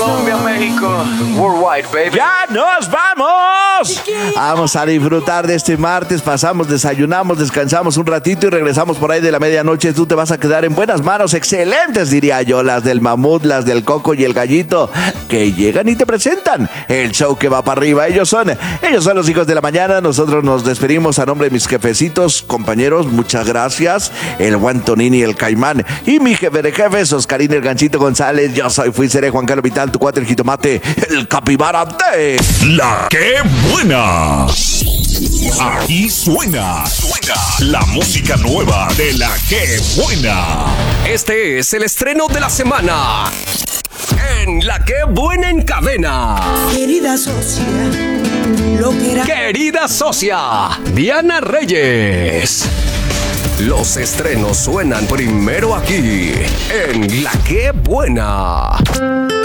Colombia, México, worldwide, baby. ¡Ya nos vamos! Vamos a disfrutar de este martes. Pasamos, desayunamos, descansamos un ratito y regresamos por ahí de la medianoche. Tú te vas a quedar en buenas manos, excelentes, diría yo. Las del Mamut, las del Coco y el Gallito, que llegan y te presentan el show que va para arriba. Ellos son los hijos de la mañana. Nosotros nos despedimos a nombre de mis jefecitos, compañeros. Muchas gracias. El Guantonini, el Caimán y mi jefe de jefes, Oscarín, el Ganchito González. Yo fui seré Juan Carlos Vital, tu cuate, el jitomate, el capibara de La que buena. Aquí suena la música nueva de La que buena. Este es el estreno de la semana en La que buena en cadena. Querida socia, lo que era. Querida socia, Diana Reyes. Los estrenos suenan primero aquí en La que buena.